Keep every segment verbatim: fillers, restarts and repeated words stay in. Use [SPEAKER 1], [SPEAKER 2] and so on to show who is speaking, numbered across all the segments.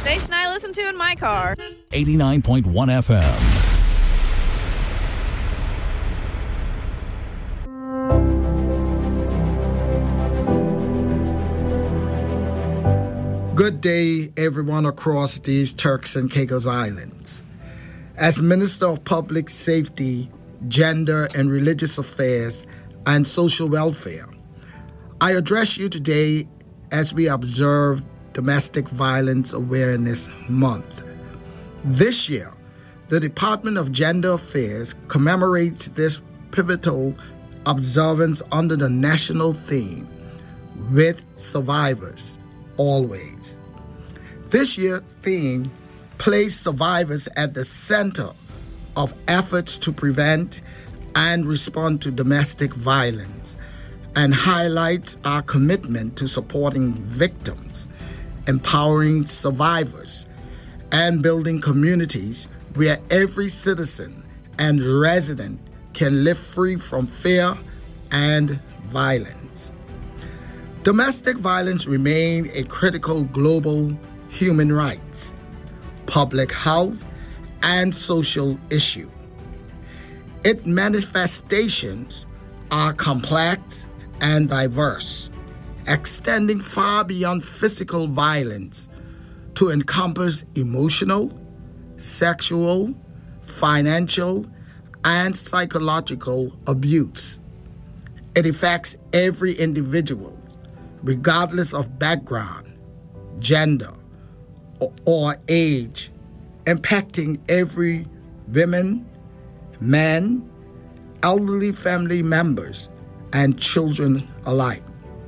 [SPEAKER 1] station I listen to in my car.
[SPEAKER 2] eighty-nine point one F M.
[SPEAKER 3] Good day, everyone across these Turks and Caicos Islands. As Minister of Public Safety, Gender and Religious Affairs, and Social Welfare, I address you today as we observe Domestic Violence Awareness Month. This year, the Department of Gender Affairs commemorates this pivotal observance under the national theme, With Survivors Always. This year's theme placed survivors at the center of efforts to prevent and respond to domestic violence and highlights our commitment to supporting victims, empowering survivors, and building communities where every citizen and resident can live free from fear and violence. Domestic violence remains a critical global human rights, public health, and social issue. Its manifestations are complex and diverse, extending far beyond physical violence to encompass emotional, sexual, financial, and psychological abuse. It affects every individual, regardless of background, gender, or, or age, impacting every woman, man, elderly family members, and children alike.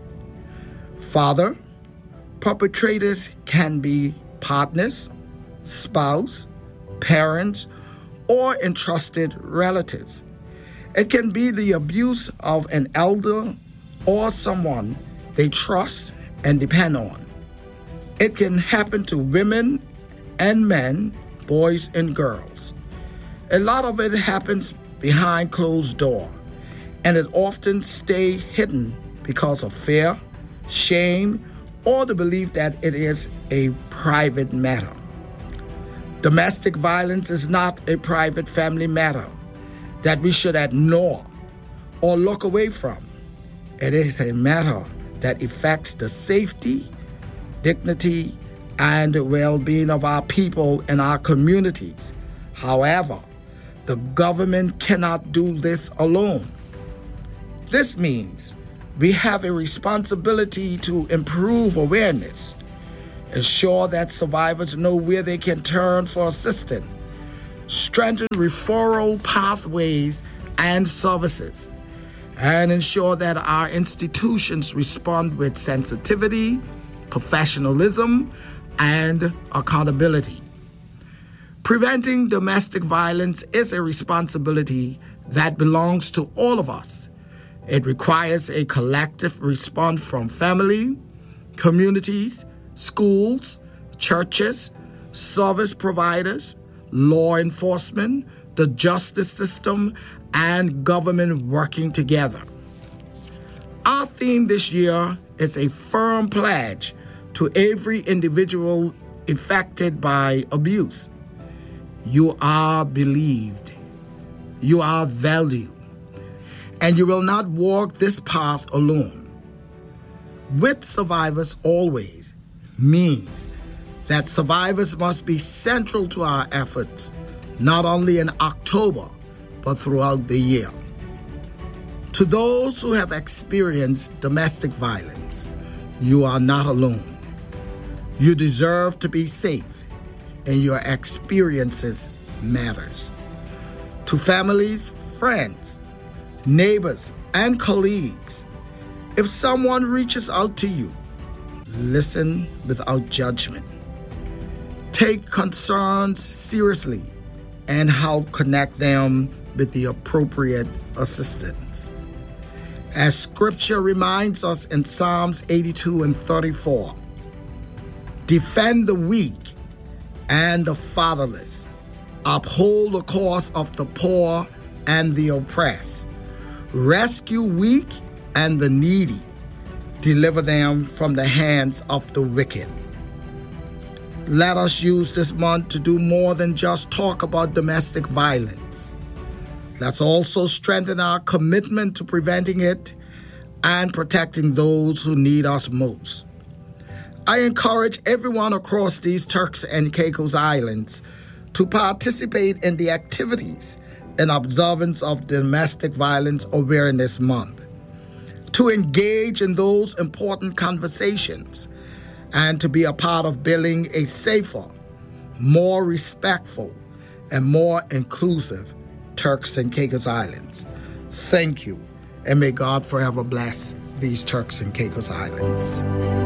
[SPEAKER 3] Further, perpetrators can be partners, spouse, parents, or entrusted relatives. It can be the abuse of an elder or someone they trust and depend on. It can happen to women and men, boys and girls. A lot of it happens behind closed doors, and it often stays hidden because of fear, shame, or the belief that it is a private matter. Domestic violence is not a private family matter that we should ignore or look away from. It is a matter that affects the safety, dignity, and well-being of our people and our communities. However, the government cannot do this alone. This means we have a responsibility to improve awareness, ensure that survivors know where they can turn for assistance, strengthen referral pathways and services, and ensure that our institutions respond with sensitivity, professionalism, and accountability. Preventing domestic violence is a responsibility that belongs to all of us. It requires a collective response from family, communities, schools, churches, service providers, law enforcement, the justice system, and government working together. Our theme this year is a firm pledge to every individual affected by abuse. You are believed. You are valued. And you will not walk this path alone. With survivors always means that survivors must be central to our efforts, not only in October, but throughout the year. To those who have experienced domestic violence, you are not alone. You deserve to be safe, and your experiences matters. To families, friends, neighbors, and colleagues, if someone reaches out to you, listen without judgment. Take concerns seriously and help connect them with the appropriate assistance. As Scripture reminds us in Psalms eighty-two and thirty-four, defend the weak and the fatherless, uphold the cause of the poor and the oppressed, rescue weak and the needy, deliver them from the hands of the wicked. Let us use this month to do more than just talk about domestic violence. Let's also strengthen our commitment to preventing it and protecting those who need us most. I encourage everyone across these Turks and Caicos Islands to participate in the activities in observance of Domestic Violence Awareness Month, to engage in those important conversations, and to be a part of building a safer, more respectful, and more inclusive Turks and Caicos Islands. Thank you, and may God forever bless these Turks and Caicos Islands.